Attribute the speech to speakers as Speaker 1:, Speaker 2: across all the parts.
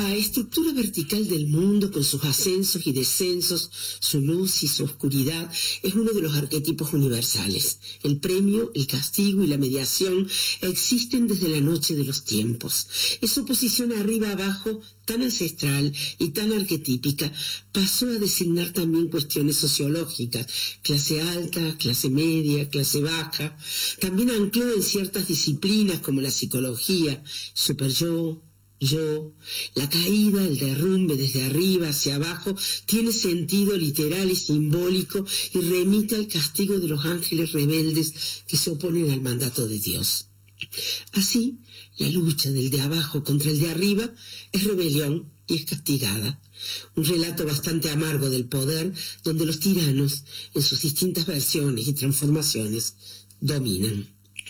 Speaker 1: La estructura vertical del mundo, con sus ascensos y descensos, su luz y su oscuridad, es uno de los arquetipos universales. El premio, el castigo y la mediación existen desde la noche de los tiempos. Esa oposición arriba-abajo, tan ancestral y tan arquetípica, pasó a designar también cuestiones sociológicas: clase alta, clase media, clase baja. También ancló en ciertas disciplinas como la psicología, superyo, yo. La caída, el derrumbe desde arriba hacia abajo, tiene sentido literal y simbólico y remite al castigo de los ángeles rebeldes que se oponen al mandato de Dios. Así, la lucha del de abajo contra el de arriba es rebelión y es castigada. Un relato bastante amargo del poder, donde los tiranos, en sus distintas versiones y transformaciones, dominan.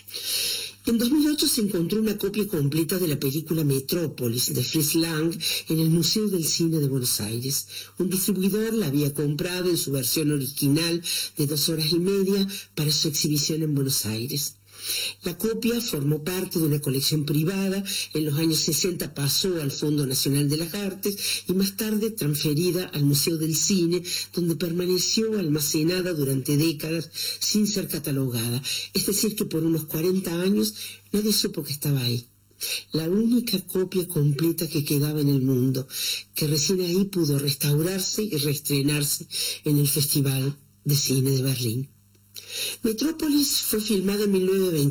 Speaker 1: En 2008 se encontró una copia completa de la película Metrópolis de Fritz Lang en el Museo del Cine de Buenos Aires. Un distribuidor la había comprado en su versión original de 2 horas y media para su exhibición en Buenos Aires. La copia formó parte de una colección privada. En los años 60 pasó al Fondo Nacional de las Artes y más tarde transferida al Museo del Cine, donde permaneció almacenada durante décadas sin ser catalogada. Es decir, que por unos 40 años nadie supo que estaba ahí. La única copia completa que quedaba en el mundo, que recién ahí pudo restaurarse y reestrenarse en el Festival de Cine de Berlín. Metrópolis fue filmada en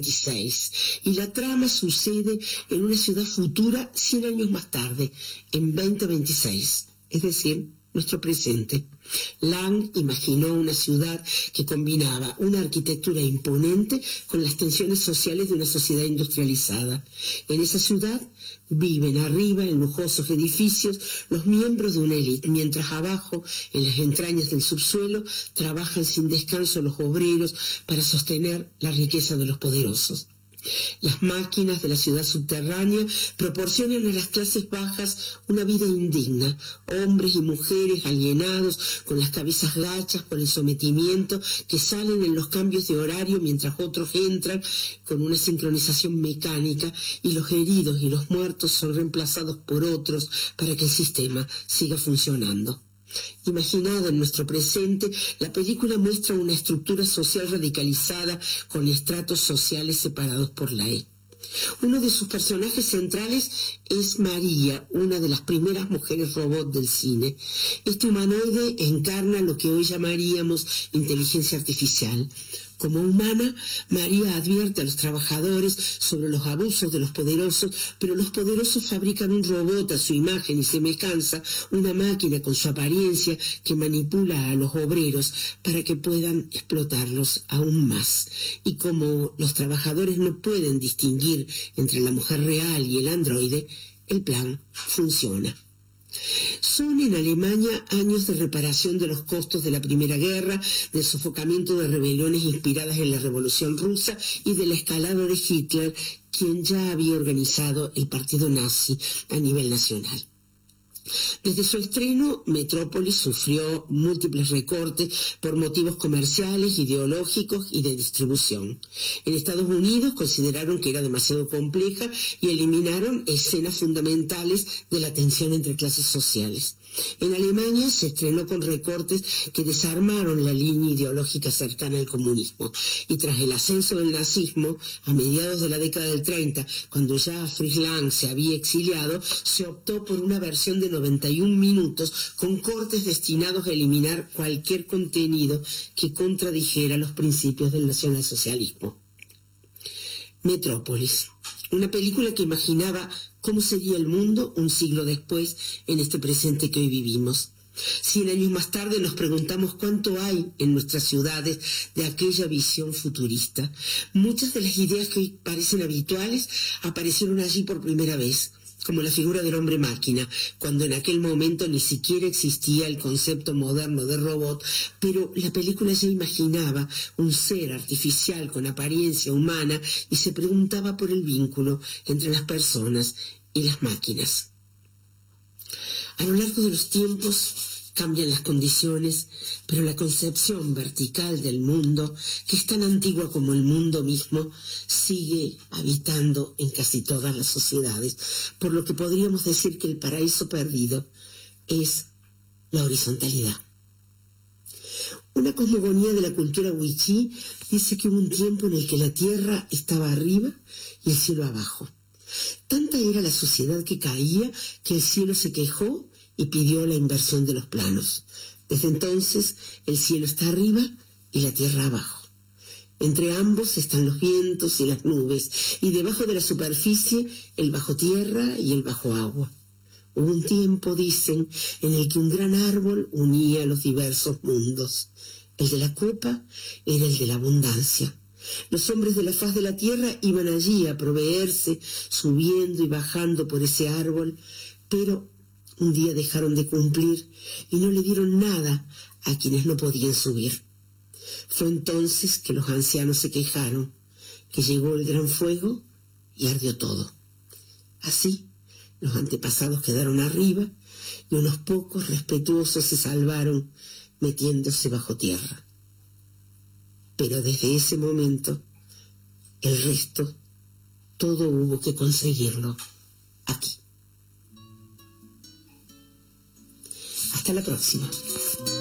Speaker 1: 1926 y la trama sucede en una ciudad futura 100 años más tarde, en 2026, es decir, nuestro presente. Lang imaginó una ciudad que combinaba una arquitectura imponente con las tensiones sociales de una sociedad industrializada. En esa ciudad viven arriba, en lujosos edificios, los miembros de una élite, mientras abajo, en las entrañas del subsuelo, trabajan sin descanso los obreros para sostener la riqueza de los poderosos. Las máquinas de la ciudad subterránea proporcionan a las clases bajas una vida indigna, hombres y mujeres alienados, con las cabezas gachas por el sometimiento, que salen en los cambios de horario mientras otros entran con una sincronización mecánica, y los heridos y los muertos son reemplazados por otros para que el sistema siga funcionando. Imaginada en nuestro presente, la película muestra una estructura social radicalizada con estratos sociales separados por la E. Uno de sus personajes centrales es María, una de las primeras mujeres robot del cine. Este humanoide encarna lo que hoy llamaríamos inteligencia artificial. Como humana, María advierte a los trabajadores sobre los abusos de los poderosos, pero los poderosos fabrican un robot a su imagen y semejanza, una máquina con su apariencia que manipula a los obreros para que puedan explotarlos aún más. Y como los trabajadores no pueden distinguir entre la mujer real y el androide, el plan funciona. Son en Alemania años de reparación de los costos de la Primera Guerra, del sofocamiento de rebeliones inspiradas en la Revolución Rusa y de la escalada de Hitler, quien ya había organizado el partido nazi a nivel nacional. Desde su estreno, Metrópolis sufrió múltiples recortes por motivos comerciales, ideológicos y de distribución. En Estados Unidos consideraron que era demasiado compleja y eliminaron escenas fundamentales de la tensión entre clases sociales. En Alemania se estrenó con recortes que desarmaron la línea ideológica cercana al comunismo. Y tras el ascenso del nazismo, a mediados de la década del 30, cuando ya Fritz Lang se había exiliado, se optó por una versión de 91 minutos con cortes destinados a eliminar cualquier contenido que contradijera los principios del nacionalsocialismo. Metrópolis, una película que imaginaba cómo sería el mundo un siglo después en este presente que hoy vivimos. 100 años más tarde nos preguntamos cuánto hay en nuestras ciudades de aquella visión futurista. Muchas de las ideas que hoy parecen habituales aparecieron allí por primera vez, como la figura del hombre máquina, cuando en aquel momento ni siquiera existía el concepto moderno de robot, pero la película ya imaginaba un ser artificial con apariencia humana y se preguntaba por el vínculo entre las personas y las máquinas. A lo largo de los tiempos, cambian las condiciones, pero la concepción vertical del mundo, que es tan antigua como el mundo mismo, sigue habitando en casi todas las sociedades, por lo que podríamos decir que el paraíso perdido es la horizontalidad. Una cosmogonía de la cultura wichí dice que hubo un tiempo en el que la tierra estaba arriba y el cielo abajo. Tanta era la suciedad que caía que el cielo se quejó y pidió la inversión de los planos. Desde entonces el cielo está arriba y la tierra abajo. Entre ambos están los vientos y las nubes, y debajo de la superficie el bajo tierra y el bajo agua. Hubo un tiempo, dicen, en el que un gran árbol unía los diversos mundos. El de la copa era el de la abundancia. Los hombres de la faz de la tierra iban allí a proveerse, subiendo y bajando por ese árbol, pero un día dejaron de cumplir y no le dieron nada a quienes no podían subir. Fue entonces que los ancianos se quejaron, que llegó el gran fuego y ardió todo. Así, los antepasados quedaron arriba y unos pocos respetuosos se salvaron metiéndose bajo tierra. Pero desde ese momento, el resto, todo hubo que conseguirlo aquí. Hasta la próxima.